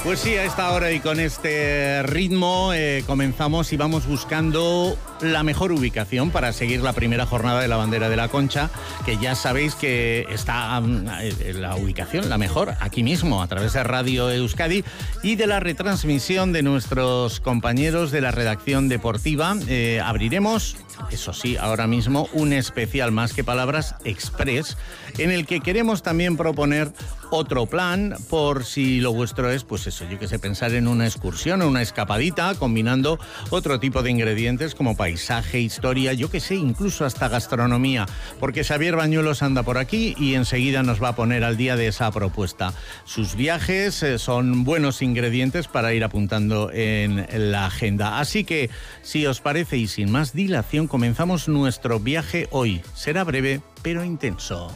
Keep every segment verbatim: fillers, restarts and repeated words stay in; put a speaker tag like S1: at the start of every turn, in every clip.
S1: Pues sí, a esta hora y con este ritmo eh, comenzamos y vamos buscando la mejor ubicación para seguir la primera jornada de la Bandera de la Concha, que ya sabéis que está eh, la ubicación, la mejor, aquí mismo, a través de Radio Euskadi y de la retransmisión de nuestros compañeros de la redacción deportiva. Eh, abriremos, eso sí, ahora mismo un especial Más que Palabras Express, en el que queremos también proponer otro plan, por si lo vuestro es, pues eso, yo que sé, pensar en una excursión o una escapadita, combinando otro tipo de ingredientes como paisaje, historia, yo que sé, incluso hasta gastronomía, porque Xavier Bañuelos anda por aquí y enseguida nos va a poner al día de esa propuesta. Sus viajes eh, son buenos ingredientes para ir apuntando en la agenda. Así que, si os parece y sin más dilación, comenzamos nuestro viaje hoy. Será breve, pero intenso.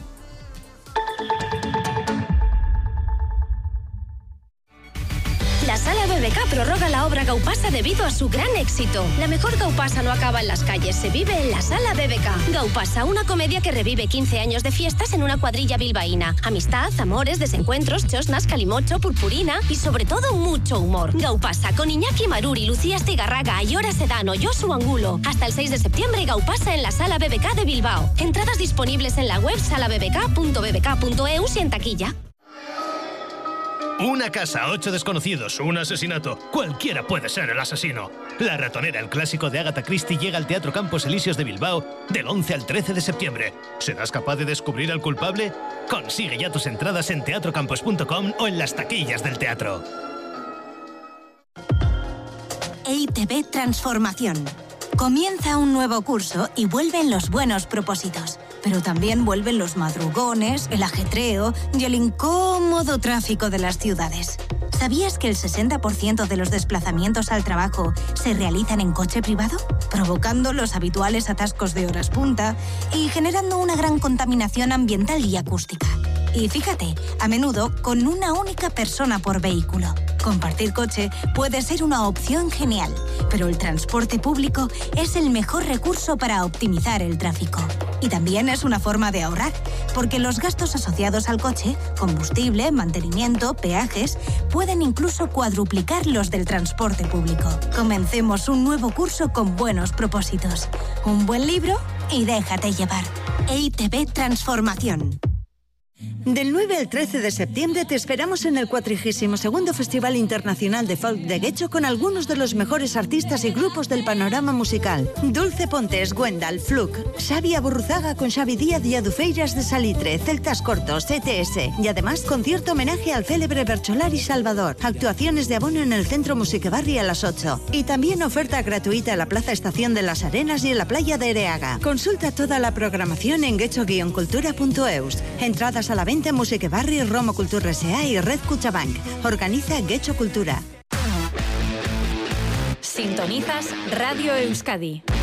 S2: La Sala B B K prorroga la obra Gaupasa debido a su gran éxito. La mejor Gaupasa no acaba en las calles, se vive en la Sala B B K. Gaupasa, una comedia que revive quince años de fiestas en una cuadrilla bilbaína. Amistad, amores, desencuentros, chosnas, calimocho, purpurina y sobre todo mucho humor. Gaupasa, con Iñaki Maruri, Lucía Estigarraga, Ayora Sedano, Josu Angulo. Hasta el seis de septiembre, Gaupasa en la Sala B B K de Bilbao. Entradas disponibles en la web sala b b k punto b b k punto e u y en taquilla.
S3: Una casa, ocho desconocidos, un asesinato. Cualquiera puede ser el asesino. La Ratonera, el clásico de Agatha Christie, llega al Teatro Campos Elíseos de Bilbao del once al trece de septiembre. ¿Serás capaz de descubrir al culpable? Consigue ya tus entradas en teatro campos punto com o en las taquillas del teatro.
S4: E I T B Transformación. Comienza un nuevo curso y vuelven los buenos propósitos. Pero también vuelven los madrugones, el ajetreo y el incómodo tráfico de las ciudades. ¿Sabías que el sesenta por ciento de los desplazamientos al trabajo se realizan en coche privado? Provocando los habituales atascos de horas punta y generando una gran contaminación ambiental y acústica. Y fíjate, a menudo con una única persona por vehículo. Compartir coche puede ser una opción genial, pero el transporte público es el mejor recurso para optimizar el tráfico. Y también es una forma de ahorrar, porque los gastos asociados al coche, combustible, mantenimiento, peajes, pueden incluso cuadruplicar los del transporte público. Comencemos un nuevo curso con buenos propósitos. Un buen libro y déjate llevar. E I T B Transformación.
S5: Del nueve al trece de septiembre te esperamos en el cuatrigésimo segundo Festival Internacional de Folk de Guecho con algunos de los mejores artistas y grupos del panorama musical. Dulce Pontes, Gwendal, Fluke, Xavi Aburruzaga con Xavi Díaz y Adufeiras de Salitre, Celtas Cortos, E T S. Y además concierto homenaje al célebre Bercholari Salvador. Actuaciones de abono en el Centro Musiquebarri a las ocho. Y también oferta gratuita en la Plaza Estación de las Arenas y en la playa de Ereaga. Consulta toda la programación en guecho guion cultura punto eus. Entradas a la venta en Musiquebarri, Romo Cultura S A y Red Cuchabank. Organiza Guecho Cultura.
S6: Sintonizas Radio Euskadi.